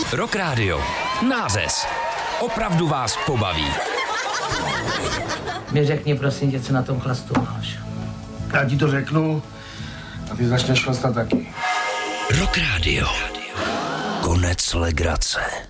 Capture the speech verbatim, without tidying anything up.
Rock Radio. Nářez. Opravdu vás pobaví. Mi řekni, prosím tě, co na tom chlastu máš. Já ti to řeknu a ty začneš chlastat taky. Rock Radio. Konec legrace.